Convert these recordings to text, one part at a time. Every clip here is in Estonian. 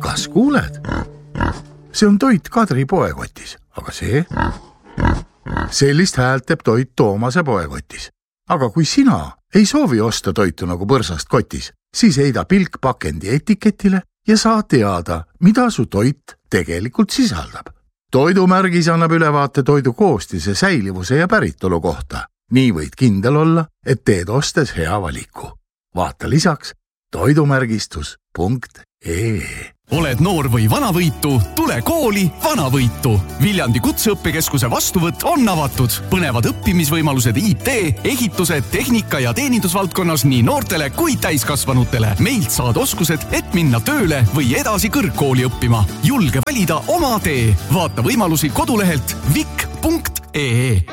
Kas kuuled? See on toit Kadri poekotis, aga see? Sellist häält teeb toit Toomase poekotis. Aga kui sina ei soovi osta toitu nagu põrsast kotis, siis heida pilk pakendi etiketile ja saa teada, mida su toit tegelikult sisaldab. Toidumärgis annab ülevaate toidu koostise, säilivuse ja päritolu kohta. Nii võid kindel olla, et teed ostes hea valiku. Vaata lisaks toidumärgistus.ee. Oled noor või vanavõitu? Tule kooli Vanavõitu. Viljandi Kutseõppekeskuse vastuvõtt on avatud. Põnevad õppimisvõimalused IT, ehituse, tehnika ja teenindusvaldkonnas nii noortele kui täiskasvanutele. Meilt saad oskused, et minna tööle või edasi kõrgkooli õppima. Julge valida oma tee. Vaata võimalusi kodulehelt vik.ee.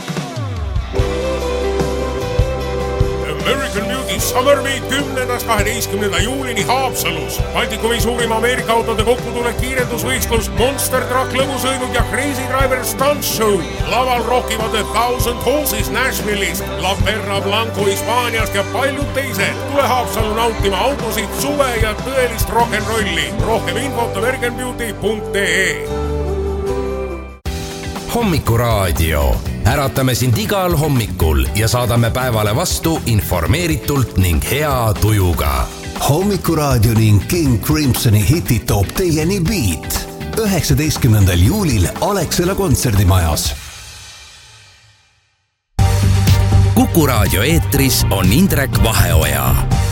American Beauty Summer Week 10.–12. juulini Haapsalus. Baltikumi suurima Ameerika autode kokkutulek kiirendusvõistlus, Monster Truck lõbusõidud ja Crazy Driver Stunt Show. Laval rockivad The Thousand Horses Nashville'ist, La Perra Blanco Hispaaniast ja paljud teised. Tule Haapsalu nautima autosid, suve ja tõelist rock'n'rolli. Rohkem infot americanbeauty.ee. Hommikuraadio. Äratame sind igal hommikul ja saadame päevale vastu informeeritult ning hea tujuga. Hommikuraadio ning King Crimsoni hitid toob teieni Beat 19. juulil Alexela kontserdimajas. Kuku Raadio eetris on Indrek Vaheoja.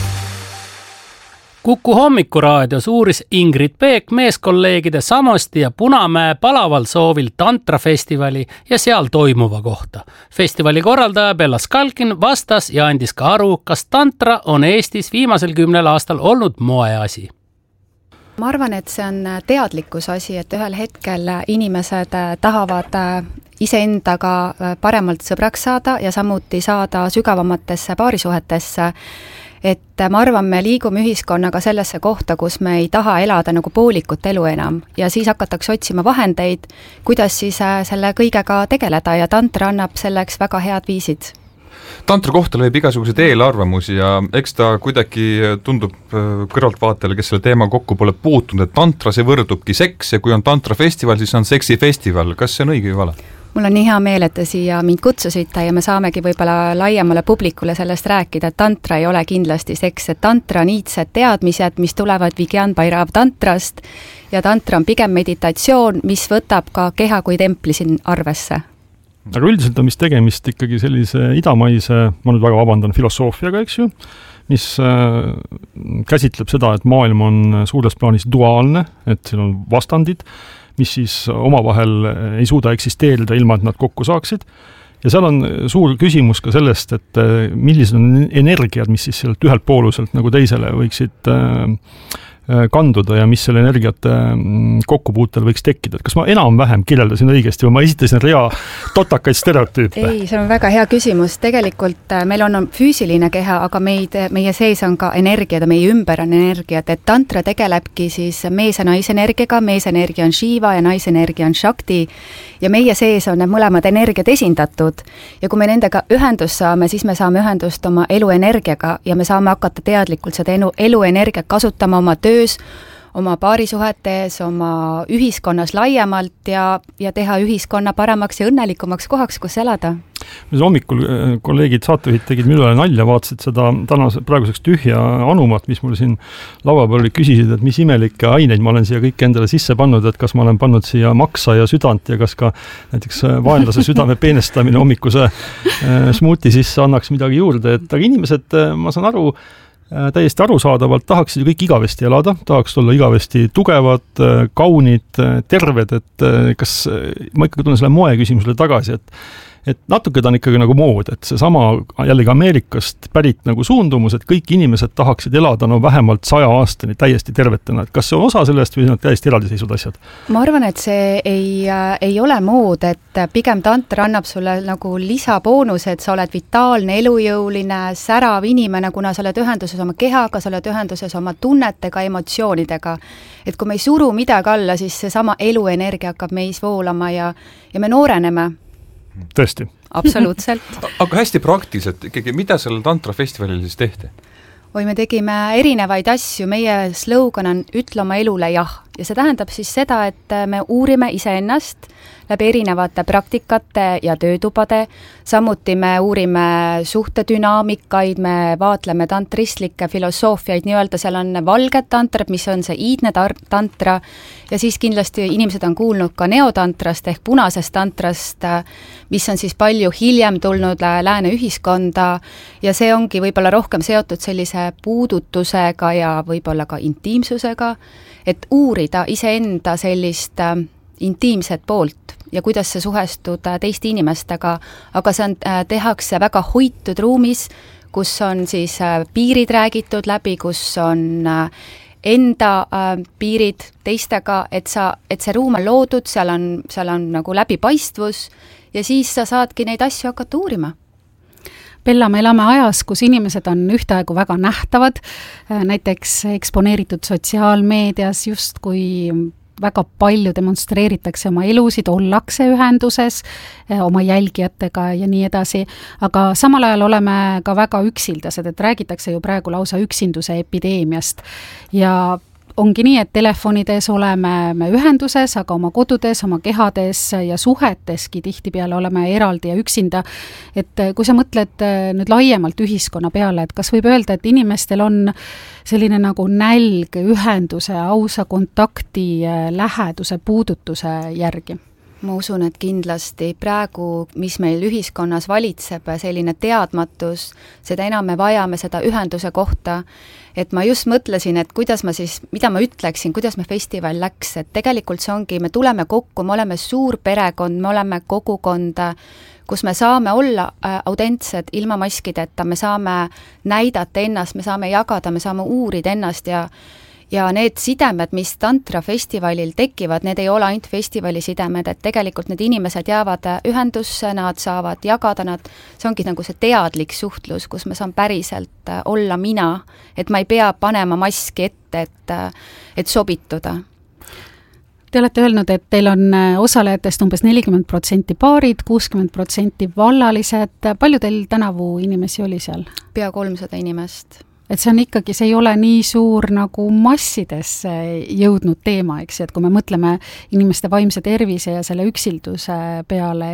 Kuku hommikuraadios uuris Ingrid Peek meeskolleegide Samosti ja Punamäe palaval soovil tantrafestivali ja seal toimuva kohta. Festivali korraldaja Bella Skalkin vastas ja andis ka aru, kas tantra on Eestis viimasel 10 aastal olnud moeasi. Ma arvan, et see on teadlikkus asi, et ühel hetkel inimesed tahavad iseendaga paremalt sõbraks saada ja samuti saada sügavamatesse paarisuhetesse. Et ma arvan, me liigume ühiskonnaga sellesse kohta, kus me ei taha elada nagu poolikut elu enam ja siis hakatakse otsima vahendeid, kuidas siis selle kõigega tegeleda ja tantra annab selleks väga head viisid. Tantra kohta leib igasuguseid eelarvamusi ja eks ta kuidagi tundub kõrvaltvaatajale, kes selle teema kokku pole puutunud, et tantra see võrdubki seks ja kui on tantrafestival, siis on seksifestival. Kas see on õige või vale? Mul on nii hea meel, et te siia mind kutsusite ja me saamegi võib-olla laiemale publikule sellest rääkida, et tantra ei ole kindlasti seks, et tantra on iidsed teadmised, mis tulevad Vigyan Bhairav tantrast ja tantra on pigem meditatsioon, mis võtab ka keha kui templi siin arvesse. Aga üldiselt on vist tegemist ikkagi sellise idamaise, ma nüüd väga vabandan, filosoofiaga, eks ju, mis käsitleb seda, et maailm on suures plaanis duaalne, et siin on vastandid, mis siis omavahel ei suuda eksisteerida ilma, et nad kokku saaksid. Ja seal on suur küsimus ka sellest, et millised on energiad, mis siis sellelt ühelt pooluselt nagu teisele võiksid kanduda ja mis selle energiate kokkupuutel võiks tekkida. Kas ma enam-vähem kirjeldasin õigesti või ma esitasin rea totakaid stereotüüpe? Ei, see on väga hea küsimus. Tegelikult meil on füüsiline keha, aga meie sees on ka energiad ja meie ümber on energiad. Et tantra tegelebki siis mees- ja naisenergiaga, meesenergia on Shiva ja naisenergia on Shakti ja meie sees on need mõlemad energiad esindatud. Ja kui me nendega ühendust saame, siis me saame ühendust oma eluenergiaga ja me saame hakata teadlikult seda eluenergiat kasutama oma töö oma paarisuhetes, oma ühiskonnas laiemalt ja teha ühiskonna paremaks ja õnnelikumaks kohaks, kus elada. Hommikul kolleegid saatejuhid tegid minule nalja, vaatasid seda praeguseks tühja anumat, mis mul siin laua peal küsisid, et mis imelikke aineid ma olen siia kõik endale sisse pannud, et kas ma olen pannud siia maksa ja südant ja kas ka näiteks vaenlase südame peenestamine hommikuse smuuti sisse annaks midagi juurde, et aga inimesed, ma saan aru, täiesti arusaadavalt tahaksid ju kõik igavesti elada, tahaks olla igavesti tugevad, kaunid, terved, et kas ma ikkagi tunnen selle moe küsimusele tagasi, et natuke ta on ikkagi nagu mood, et see sama jällegi Ameerikast pärit nagu suundumus, et kõik inimesed tahaksid elada vähemalt 100 aastani täiesti tervetena, et kas see on osa sellest või on täiesti eraldiseisvad asjad? Ma arvan, et see ei ole mood, et pigem tantra annab sulle nagu lisaboonus, et sa oled vitaalne, elujõuline, särav inimene, kuna sa oled ühenduses oma kehaga, sa oled ühenduses oma tunnetega, emotsioonidega. Et kui me ei suru midagi alla, siis see sama eluenergia hakkab meis voolama ja me nooreneme. Tõesti. Absoluutselt. Aga hästi praktiliselt, ikkagi, mida sellel tantrafestivalil siis tehti? Me tegime erinevaid asju, meie slogan on ütle oma elule jah, ja see tähendab siis seda, et me uurime iseennast läbi erinevate praktikate ja töötubade, samuti me uurime suhtedünaamikaid, me vaatleme tantristlikke filosoofiaid, nii-öelda seal on valged tantrad, mis on see iidne tantra, ja siis kindlasti inimesed on kuulnud ka neotantrast ehk punasest tantrast, mis on siis palju hiljem tulnud lääne ühiskonda, ja see ongi võib-olla rohkem seotud sellise puudutusega ja võib-olla ka intiimsusega, et uurida iseenda sellist intiimset poolt ja kuidas see suhestud teiste inimestega, aga see on, tehakse väga hoitud ruumis, kus on siis piirid räägitud läbi, kus on enda piirid teistega, et see ruum on loodud, seal on nagu läbipaistvus ja siis sa saadki neid asju hakata uurima. Bella, me elame ajas, kus inimesed on ühtaegu väga nähtavad, näiteks eksponeeritud sotsiaalmeedias justkui väga palju demonstreeritakse oma elusid, ollakse ühenduses oma jälgijatega ja nii edasi, aga samal ajal oleme ka väga üksildased, et räägitakse ju praegu lausa üksinduse epideemiast ja ongi nii, et telefonides oleme me ühenduses, aga oma kodudes, oma kehades ja suheteski tihtipeale oleme eraldi ja üksinda. Et kui sa mõtled nüüd laiemalt ühiskonna peale, et kas võib öelda, et inimestel on selline nagu nälg ühenduse, ausa kontakti, läheduse, puudutuse järgi? Ma usun, et kindlasti praegu, mis meil ühiskonnas valitseb, selline teadmatus, seda enam me vajame seda ühenduse kohta, et ma just mõtlesin, et kuidas ma siis, mida ma ütleksin, kuidas me festival läks, et tegelikult see ongi, me tuleme kokku, me oleme suur perekond, me oleme kogukond, kus me saame olla autentsed ilma maskideta, me saame näidata ennast, me saame jagada, me saame uurida ennast ja need sidemed, mis Tantra festivalil tekivad, need ei ole ainult festivali sidemed, et tegelikult need inimesed jäävad ühendusse, nad saavad jagada, see ongi nagu see teadlik suhtlus, kus ma saan päriselt olla mina, et ma ei pea panema maski ette, et sobituda. Te olete öelnud, et teil on osalejatest umbes 40% paarid, 60% vallalised. Palju teil tänavu inimesi oli seal? Pea 300 inimest. Et see on ikkagi, see ei ole nii suur nagu massidesse jõudnud teema, eks, et kui me mõtleme inimeste vaimse tervise ja selle üksilduse peale,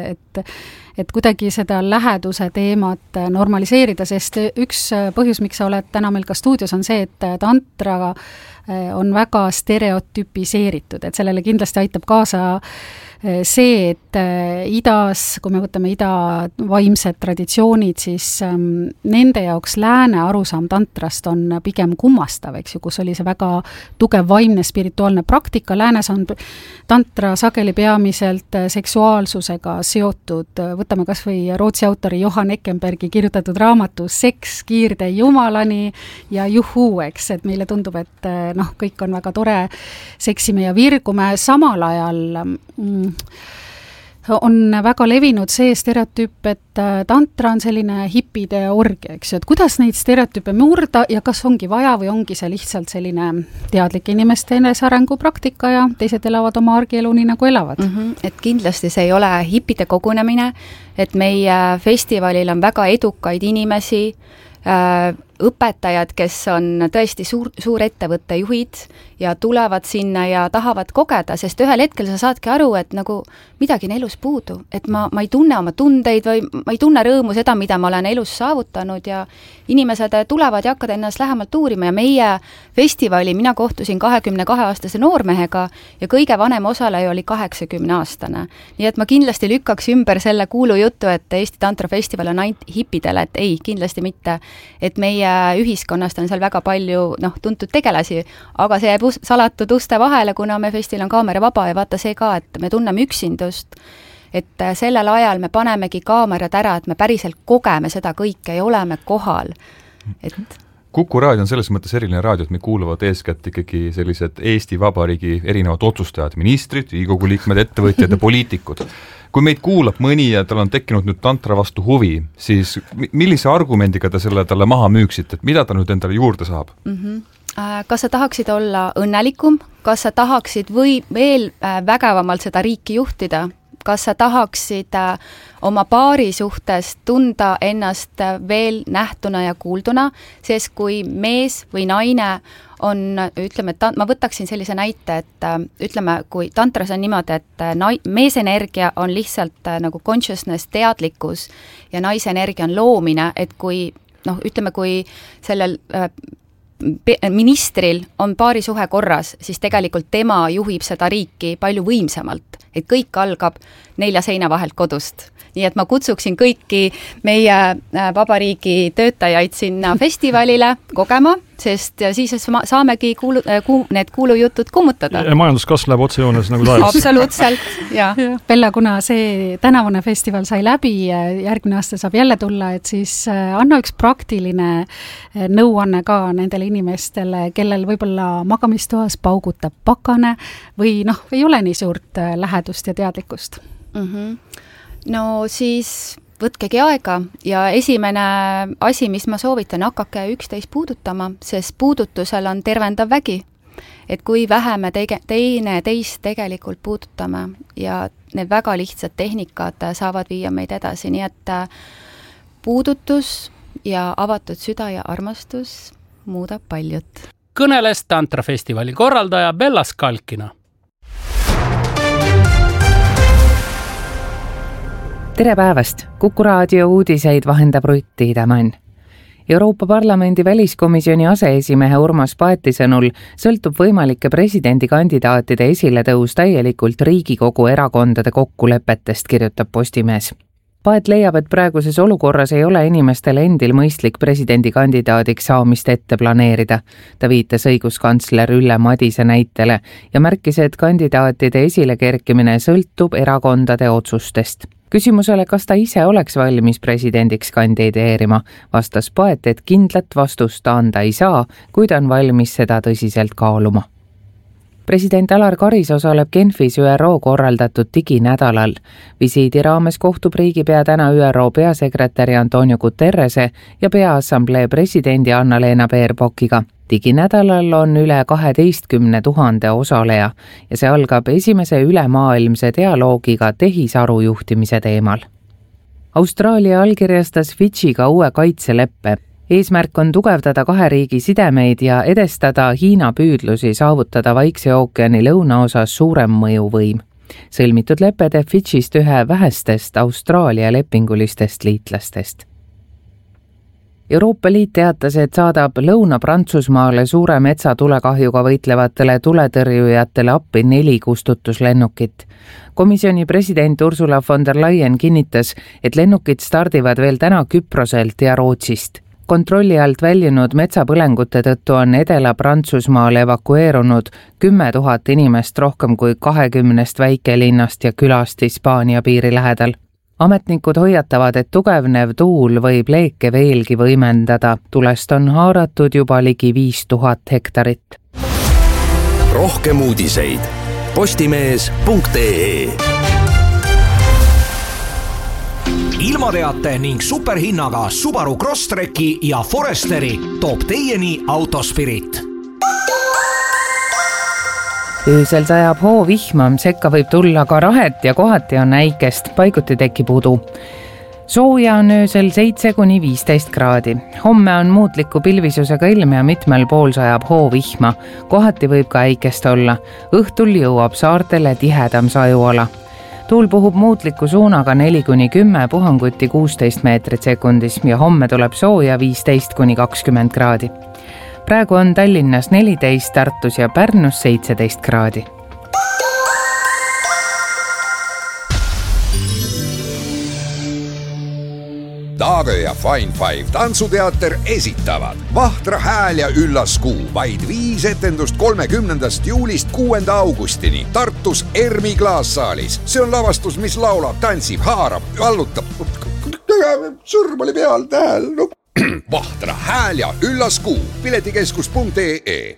et kuidagi seda läheduse teemat normaliseerida, sest üks põhjus, miks sa oled täna meil ka stuudios, on see, et tantra on väga stereotüpiseeritud, et sellele kindlasti aitab kaasa see, et idas, kui me võtame ida vaimsed traditsioonid, siis nende jaoks lääne arusaam tantrast on pigem kummastav, eks ju, kus oli see väga tugev vaimne spirituaalne praktika. Läänes on tantra sageli peamiselt seksuaalsusega seotud. Võtame kas või Rootsi autori Johan Eckenbergi kirjutatud raamatu Seks kiirde jumalani ja juhuu, eks, et meile tundub, et kõik on väga tore, seksime ja virgume. Samal ajal on väga levinud see stereotüüp, et tantra on selline hipide orgia, eks ju, et kuidas neid stereotüüpe murda ja kas ongi vaja või ongi see lihtsalt selline teadlik inimeste enesearengu praktika ja teised elavad oma argielu nii nagu elavad? Et kindlasti see ei ole hipide kogunemine, et meie festivalil on väga edukaid inimesi, õpetajad, kes on tõesti suur ettevõtte juhid ja tulevad sinna ja tahavad kogeda, sest ühel hetkel sa saadki aru, et nagu midagi on elus puudu, et ma ei tunne oma tundeid või ma ei tunne rõõmu seda, mida ma olen elus saavutanud ja inimesed tulevad ja hakkavad ennast lähemalt uurima ja meie festivali, mina kohtusin 22-aastase noormehega ja kõige vanem osaleja oli 80-aastane. Nii et ma kindlasti lükkaks ümber selle kuulujutu, et Eesti Tantra Festival on ainult hipidele, et ei, kindlasti mitte, et meie ühiskonnast on seal väga palju tuntud tegelasi, aga see jääb salatud uste vahele, kuna me festival on kaamera vaba ja vaata see ka, et me tunneme üksindust, et sellel ajal me panemegi kaamerad ära, et me päriselt kogeme seda kõike ja oleme kohal. Kuku raadio on selles mõttes eriline raadio, et me kuuluvad eeskätt ikkagi sellised Eesti Vabariigi erinevad otsustajad, ministrid, Riigikogu liikmed, ettevõtjad ja poliitikud. Kui meid kuulab mõni ja tal on tekkinud nüüd tantra vastu huvi, siis millise argumendiga te selle talle maha müüksite, et mida ta nüüd endale juurde saab? Kas sa tahaksid olla õnnelikum? Kas sa tahaksid või veel vägevamalt seda riiki juhtida? Kas sa tahaksid oma paari suhtes tunda ennast veel nähtuna ja kuulduna, sest kui mees või naine on, ütleme, et ma võtaksin sellise näite, et ütleme, kui tantras on niimoodi, et meesenergia on lihtsalt nagu consciousness, teadlikkus ja naisenergia on loomine, et kui ütleme, kui sellel ministril on paarisuhe korras, siis tegelikult tema juhib seda riiki palju võimsamalt, et kõik algab 4 seina vahelt kodust. Nii et ma kutsuksin kõiki meie vabariigi töötajaid sinna festivalile kogema, sest siis saamegi need kuulujutud kummutada. Ja majanduskasv läheb otsejoones nagu taevas. Absoluutselt, jah. Bella, kuna see tänavune festival sai läbi, järgmine aasta saab jälle tulla, et siis anna üks praktiline nõuanne ka nendele inimestele, kellel võib-olla magamistoas paugutab pakane või ei ole nii suurt lähedust ja teadlikkust. No siis võtkegi aega ja esimene asi, mis ma soovitan, hakake üksteist puudutama, sest puudutusel on tervendav vägi. Et kui vähe me teine teist tegelikult puudutame ja need väga lihtsad tehnikad saavad viia meid edasi, nii et puudutus ja avatud süda ja armastus muudab paljut. Kõneles tantrafestivali korraldaja Bella Skalkina. Tere päevast! Kuku raadio uudiseid vahendab Rutt Tiidemann. Euroopa Parlamendi väliskomisjoni aseesimehe Urmas Paeti sõnul sõltub võimalike presidendikandidaatide esiletõus täielikult Riigikogu erakondade kokkulepetest, kirjutab Postimees. Paet leiab, et praeguses olukorras ei ole inimestel endil mõistlik presidendikandidaadiks saamist ette planeerida. Ta viitas õiguskantsler Ülle Madise näitele ja märkis, et kandidaatide esilekerkimine sõltub erakondade otsustest. Küsimusele, kas ta ise oleks valmis presidendiks kandideerima, vastas Paet, et kindlat vastust ta anda ei saa, kuid on valmis seda tõsiselt kaaluma. President Alar Karis osaleb Genfis ÜRO korraldatud diginädalal. Visiidi raames kohtub riigipea täna ÜRO peasekretäri Antonio Guterrese ja Peaassamblee presidendi Anna-Leena Baerbockiga. Diginädalal on üle 12 000 osaleja ja see algab esimese ülemaailmse dialoogiga tehisaru juhtimise teemal. Austraalia allkirjastas Fidžiga uue kaitseleppe. Eesmärk on tugevdada 2 riigi sidemeid ja edestada Hiina püüdlusi saavutada Vaikse ookeani lõunaosas suurem mõjuvõim. Sõlmitud lepe teeb Fidžist ühe vähestest Austraalia lepingulistest liitlastest. Euroopa Liit teatas, et saadab Lõuna-Prantsusmaale suure metsatulekahjuga võitlevatele tuletõrjujatele appi 4 kustutuslennukit. Komisjoni president Ursula von der Leyen kinnitas, et lennukid stardivad veel täna Küproselt ja Rootsist. Kontrolli alt väljunud metsapõlengute tõttu on Edela-Prantsusmaale evakueerunud 10 000 inimest rohkem kui 20 väikelinnast ja külast Hispaania piiri lähedal. Ametnikud hoiatavad, et tugevnev tuul võib leeke veelgi võimendada. Tulest on haaratud juba ligi 5000 hektarit. Rohkem uudiseid postimees.ee. Ilmateate ning superhinnaga Subaru Crosstreki ja Foresteri toob teieni Autospirit. Öösel sajab hoovihma, sekka võib tulla ka rahet ja kohati on äikest, paiguti tekib udu. Sooja on öösel 7–15 kraadi. Homme on muutliku pilvisusega ilm ja mitmel pool sajab hoovihma. Kohati võib ka äikest olla. Õhtul jõuab saartele tihedam sajuala. Tuul puhub muutliku suunaga 4–10, puhanguti 16 meetrit sekundis ja homme tuleb sooja 15–20 kraadi. Praegu on Tallinnas 14, Tartus ja Pärnus 17 kraadi. Taagö ja Fine Five tantsuteater esitavad Vahtra hääl ja üllas kuu. Vaid 5 etendust 30. juulist 6. augustini Tartus Ermi klaassaalis. See on lavastus, mis laulab, tantsib, haarab, allutab. Sõrm oli peal tähel. Vahtra hääl ja üllas kuu. Piletikeskus.ee